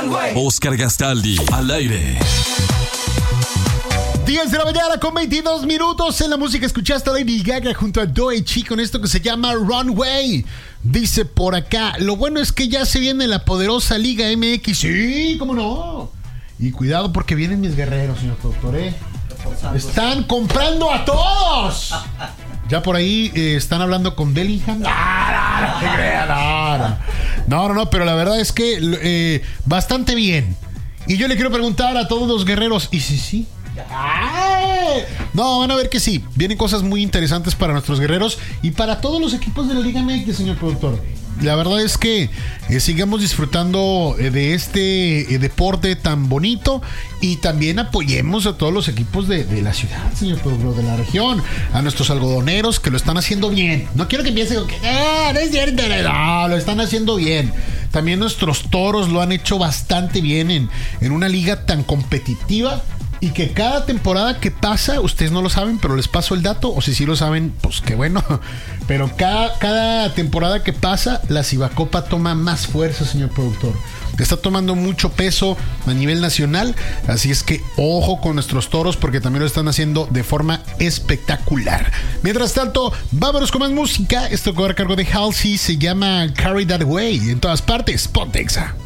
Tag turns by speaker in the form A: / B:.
A: Oscar Gastaldi, al aire.
B: 10 de la mañana con 22 minutos. En la música escuchaste a Lady Gaga junto a Doechii con esto que se llama Runway. Dice por acá, lo bueno es que ya se viene la poderosa Liga MX. Sí, cómo no. Y cuidado porque vienen mis guerreros, señor productor, Están comprando a todos. Ya por ahí están hablando con Bellingham. No, pero la verdad es que bastante bien. Y yo le quiero preguntar a todos los guerreros, ¿y si sí? No, van a ver que sí. Vienen cosas muy interesantes para nuestros guerreros y para todos los equipos de la Liga MX, señor productor. La verdad es que sigamos disfrutando de este deporte tan bonito y también apoyemos a todos los equipos de la ciudad, señor productor, de la región, a nuestros algodoneros que lo están haciendo bien. No quiero que empiece con que no es cierto, no, lo están haciendo bien. También nuestros toros lo han hecho bastante bien en una liga tan competitiva. Y que cada temporada que pasa, ustedes no lo saben, pero les paso el dato, o si sí lo saben, pues qué bueno. Pero cada temporada que pasa, la Cibacopa toma más fuerza, señor productor. Está tomando mucho peso a nivel nacional, así es que ojo con nuestros toros porque también lo están haciendo de forma espectacular. Mientras tanto, vámonos con más música. Esto corre a cargo de Halsey, se llama Carry That Way. En todas partes, Pontexa.